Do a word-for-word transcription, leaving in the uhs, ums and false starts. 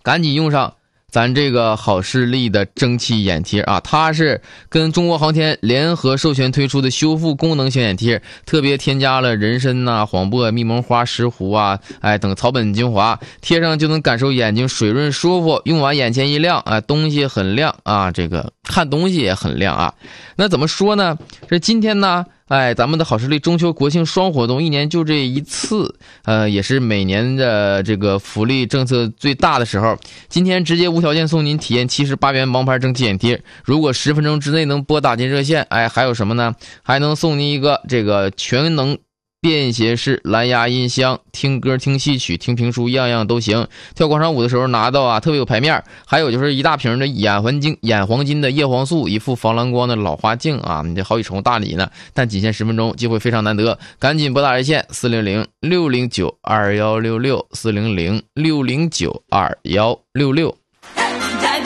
赶紧用上咱这个好视力的蒸汽眼贴啊，它是跟中国航天联合授权推出的修复功能型眼贴，特别添加了人参呐、啊、黄柏、蜜蒙花、石斛啊，哎等草本精华，贴上就能感受眼睛水润舒服，用完眼前一亮啊，东西很亮啊，这个看东西也很亮啊。那怎么说呢？这今天呢？哎，咱们的好视力中秋国庆双活动一年就这一次，呃，也是每年的这个福利政策最大的时候。今天直接无条件送您体验七十八元盲牌蒸汽眼贴，如果十分钟之内能拨打进热线，哎，还有什么呢？还能送您一个这个全能便携式蓝牙音箱，听歌听戏曲听评书样样都行，跳广场舞的时候拿到啊，特别有排面。还有就是一大瓶的眼黄金眼黄金的叶黄素，一副防蓝光的老花镜啊，你这好几重大礼呢，但仅限十分钟，机会非常难得，赶紧拨打热线四零零六零九二一六六四零零六零九二一六六。